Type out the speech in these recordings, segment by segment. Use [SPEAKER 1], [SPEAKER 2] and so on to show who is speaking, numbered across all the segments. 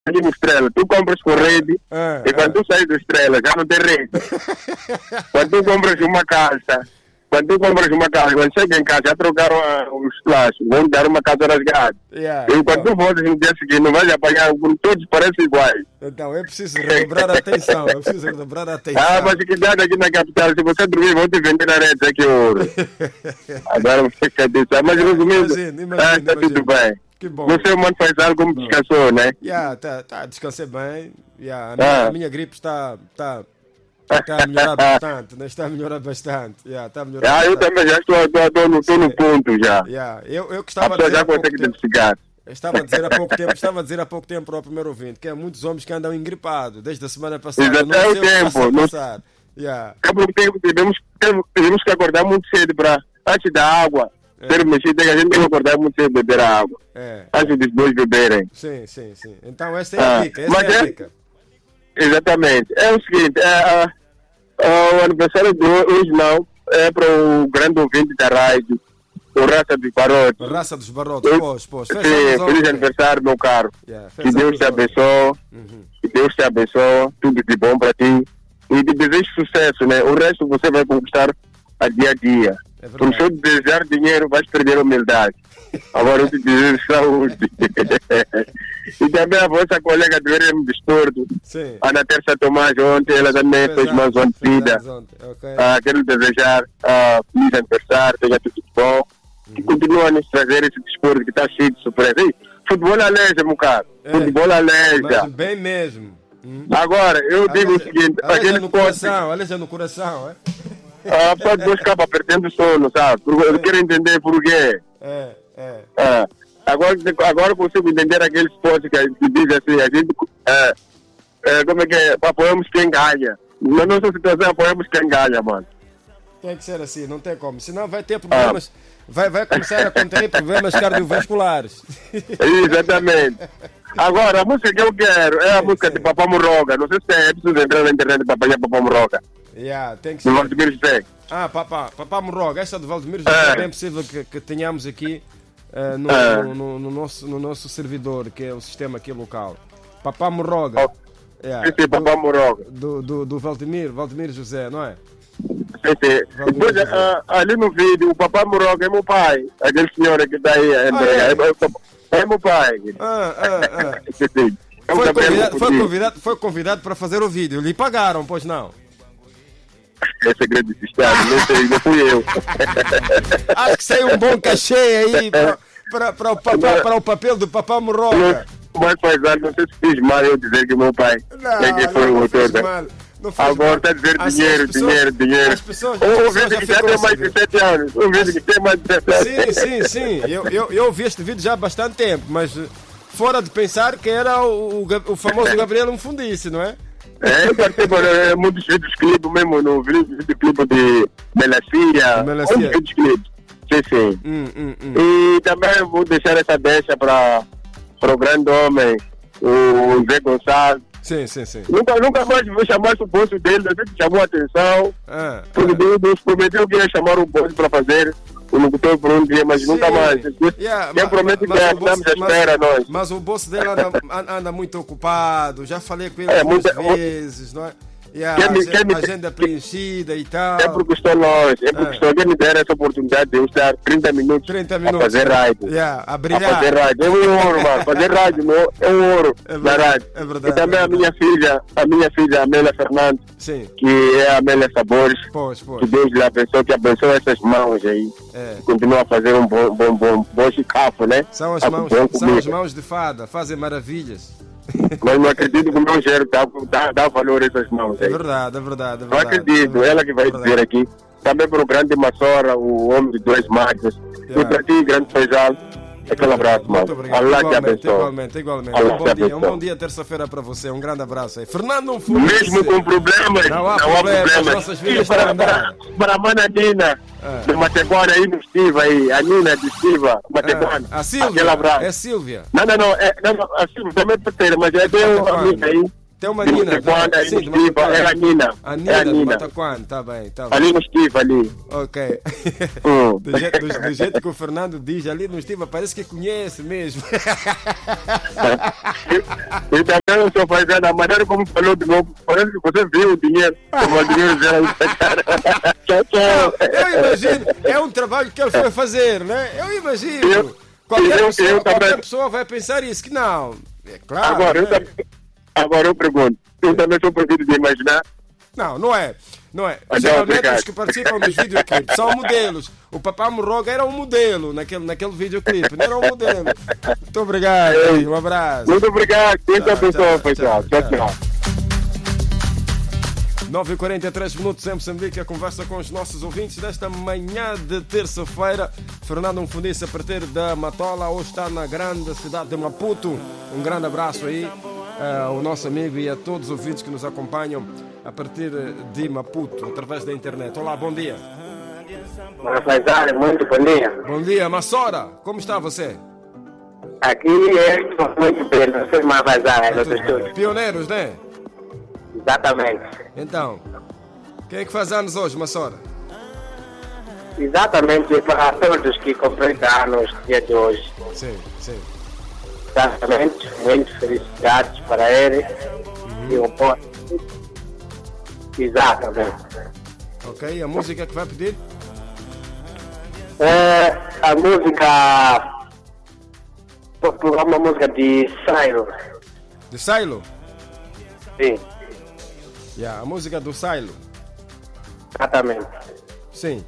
[SPEAKER 1] ali no Estrela, tu compras com rede e quando tu sais do Estrela já não tem rede. Quando tu compras uma casa, quando chega em casa já trocaram os plásticos, vão dar uma casa rasgada. E quando tu voltas no dia seguinte, não vais apanhar, todos parecem iguais.
[SPEAKER 2] Então é preciso redobrar a atenção,
[SPEAKER 1] mas que dado aqui na capital, se você dormir, vão te vender a rede aqui ouro. Agora você quer dizer, mas resumindo, está tudo bem.
[SPEAKER 2] Que bom.
[SPEAKER 1] Você, mano, faz algo como descansou, né?
[SPEAKER 2] Descansei bem. A minha gripe está a melhorar bastante, né? Está a melhorar bastante.
[SPEAKER 1] Eu também já estou no ponto já.
[SPEAKER 2] Eu que estava
[SPEAKER 1] a pessoa já consegue identificar.
[SPEAKER 2] Estava a dizer há pouco tempo para o primeiro ouvinte que há muitos homens que andam engripados desde a semana passada.
[SPEAKER 1] Exato, é o tempo. Temos que acordar muito cedo para, antes da água. Ser mexido, a gente tem que acordar muito cedo beber a água. Antes de dois beberem.
[SPEAKER 2] Sim. Então essa é a dica. Essa é a dica.
[SPEAKER 1] Exatamente. É o seguinte, o aniversário de hoje não é para o grande ouvinte da rádio, o Raça dos Barrotes.
[SPEAKER 2] Raça dos Barrotes, pois.
[SPEAKER 1] Feliz aniversário, meu caro. Que Deus te abençoe. Que Deus te abençoe. Tudo de bom para ti. E te desejo sucesso, né? O resto você vai conquistar a dia a dia. Por só desejar dinheiro, vais perder a humildade. Agora eu te desejo saúde. E também a vossa colega do RM Desporto, Ana Terça Tomás, ontem, ela também fez mais uma vida. Quero desejar feliz aniversário, tenha tudo de bom. Que continue a nos trazer esse desporto que está cheio de surpresa. Futebol aleja, meu caro. Futebol aleja.
[SPEAKER 2] Bem mesmo.
[SPEAKER 1] Agora, eu digo o seguinte:
[SPEAKER 2] aleja no coração,
[SPEAKER 1] pode dois cabos apertando o sono, sabe? Eu quero entender por quê. Agora consigo entender aquele esporte que diz assim, a gente como é que é? Apoiamos quem ganha. Na nossa situação apoiamos quem ganha, mano.
[SPEAKER 2] Tem que ser assim, não tem como. Senão vai ter problemas, vai começar a conter problemas cardiovasculares.
[SPEAKER 1] Exatamente. Agora, a música que eu quero é a música de Papá Murroga. Não sei se é preciso entrar na internet para apanhar Papá Murroga.
[SPEAKER 2] Tem que ser.
[SPEAKER 1] Do Valdemiro José.
[SPEAKER 2] Papá Murroga. Essa do Valdemiro José é bem possível que tenhamos aqui no nosso servidor, que é o sistema aqui local. Papá Murroga.
[SPEAKER 1] Papá Murroga.
[SPEAKER 2] Do Valdemiro José, não é?
[SPEAKER 1] Depois, ali no vídeo, o Papá Murroga é meu pai. Aquele senhor que está aí. É meu pai.
[SPEAKER 2] Foi convidado para fazer o vídeo. Lhe pagaram, pois não?
[SPEAKER 1] É segredo de Estado, não fui eu.
[SPEAKER 2] Acho que saiu um bom cachê aí para o papel do Papá Murroga.
[SPEAKER 1] Mas não sei se fiz mal eu dizer que meu pai foi o autor. Agora está a dizer dinheiro. Um vídeo que já tem mais de 7 anos.
[SPEAKER 2] Sim. Eu vi este vídeo já há bastante tempo, mas fora de pensar que era o famoso Gabriel Mfundice, não é?
[SPEAKER 1] Eu participo de muitos vídeos clipes mesmo, no vídeo clipe de Melancia. Muitos vídeos clipes. Sim. E também vou deixar essa deixa para o grande homem, o Zé Gonçalves.
[SPEAKER 2] Sim.
[SPEAKER 1] Nunca mais vou chamar o bolso dele, a gente chamou a atenção. Porque Deus prometeu que ia chamar o bolso para fazer o locutor por um dia, mas nunca mais. Quem promete que estamos à espera, nós.
[SPEAKER 2] Mas o bolso dele anda muito ocupado, já falei com ele muitas vezes, não é? Agenda preenchida e tal.
[SPEAKER 1] É porque estou longe, quem me der essa oportunidade de eu estar 30 minutos a fazer rádio.
[SPEAKER 2] A brilhar.
[SPEAKER 1] A fazer rádio. É um ouro, mano. Fazer rádio é um ouro na rádio.
[SPEAKER 2] É verdade.
[SPEAKER 1] E também a minha filha Amélia Fernandes, que é a Amélia Sabores. Que Deus lhe abençoe, que abençoe essas mãos aí. Continua a fazer um bom chicafo, né?
[SPEAKER 2] São as mãos de fada, fazem maravilhas.
[SPEAKER 1] Mas não acredito que o meu gero dá valor a essas mãos.
[SPEAKER 2] É verdade.
[SPEAKER 1] Não acredito, ela que vai dizer aqui. Também para o grande Massora, o homem de 2 máquinas. E para ti, grande Feijal, aquele abraço, mano.
[SPEAKER 2] Muito obrigado.
[SPEAKER 1] Allah te abençoe.
[SPEAKER 2] Igualmente. Um bom dia terça-feira para você. Um grande abraço aí. Fernando Mfundice.
[SPEAKER 1] Mesmo com problemas,
[SPEAKER 2] não há problema. As nossas vidas estão a andar.
[SPEAKER 1] Para a mana Nina, de Matequara aí no Estiva aí. A Nina de Estiva, Matequara.
[SPEAKER 2] A Sílvia.
[SPEAKER 1] Aquele abraço.
[SPEAKER 2] É Sílvia.
[SPEAKER 1] Não, a Sílvia também é parceira, mas é bem amiga aí.
[SPEAKER 2] Tem uma Nina.
[SPEAKER 1] Sim, é a Nina.
[SPEAKER 2] A Nina de Mataquan, tá bem.
[SPEAKER 1] Ali no Estiva, ali.
[SPEAKER 2] Ok. Do jeito que o Fernando diz, ali no Estiva, parece que conhece mesmo.
[SPEAKER 1] Eu também estou fazendo a maneira como falou de novo. Parece que você viu o dinheiro. Como o dinheiro já
[SPEAKER 2] eu imagino, é um trabalho que ele foi fazer, né? Eu imagino. Qualquer pessoa vai pensar isso, que não. É claro.
[SPEAKER 1] Agora eu pergunto, eu também sou proibido de imaginar?
[SPEAKER 2] Não é. Geralmente os que participam dos videoclipes são modelos. O Papá Morroga era um modelo naquele videoclipe, não era um modelo. Muito obrigado, um abraço.
[SPEAKER 1] Muito obrigado, essa pessoa, pessoal. Tchau.
[SPEAKER 2] 9h43 em Moçambique, a conversa com os nossos ouvintes desta manhã de terça-feira. Fernando Mfundiça, a partir da Matola, hoje está na grande cidade de Maputo. Um grande abraço aí ao nosso amigo e a todos os ouvintes que nos acompanham a partir de Maputo, através da internet. Olá, bom dia.
[SPEAKER 1] Muito bom dia.
[SPEAKER 2] Bom dia, Massora, como está você?
[SPEAKER 1] Aqui é muito bem, não sei mais vazar,
[SPEAKER 2] Pioneiros, né?
[SPEAKER 1] Exatamente.
[SPEAKER 2] Então, quem é que faz anos hoje, Massora?
[SPEAKER 1] Exatamente, para todos que completam anos no dia de hoje.
[SPEAKER 2] Sim.
[SPEAKER 1] Exatamente, muitas felicidades para ele. E o povo. Exatamente.
[SPEAKER 2] Ok, a música que vai pedir?
[SPEAKER 1] A música. Vou provar uma música de Silo.
[SPEAKER 2] De Silo?
[SPEAKER 1] Sim.
[SPEAKER 2] A música do Silo.
[SPEAKER 1] Exatamente.
[SPEAKER 2] Sim.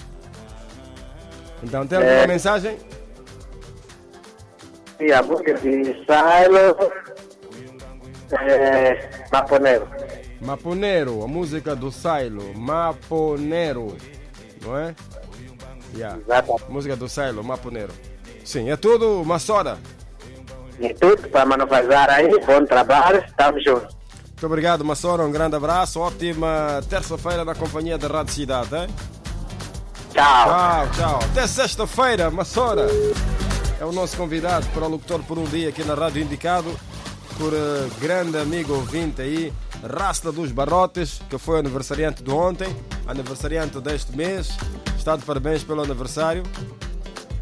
[SPEAKER 2] Então tem alguma mensagem?
[SPEAKER 1] Sim, a música de Silo é
[SPEAKER 2] Maponero, a música do Silo, Maponero, não é?
[SPEAKER 1] Exato.
[SPEAKER 2] Música do Silo, Maponero. Sim, é tudo, Massora.
[SPEAKER 1] E tudo para manufazar aí, bom trabalho, estamos juntos.
[SPEAKER 2] Muito obrigado, Massora, um grande abraço, ótima terça-feira na companhia da Rádio Cidade, hein?
[SPEAKER 1] Tchau.
[SPEAKER 2] Até sexta-feira, Massora. É o nosso convidado para o Locutor por um Dia aqui na Rádio Indicado, por grande amigo ouvinte aí, Rasta dos Barrotes, que foi aniversariante de ontem, aniversariante deste mês. Está de parabéns pelo aniversário.